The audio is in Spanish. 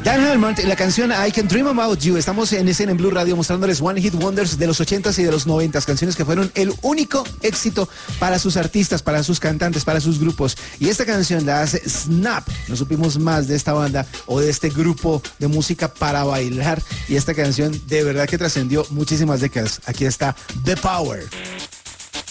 Dan Hartman, la canción I Can Dream About You. Estamos en escena en Blue Radio mostrándoles One Hit Wonders de los 80s y de los 90s, canciones que fueron el único éxito para sus artistas, para sus cantantes, para sus grupos. Y esta canción la hace Snap. No supimos más de esta banda o de este grupo de música para bailar. Y esta canción de verdad que trascendió muchísimas décadas. Aquí está The Power.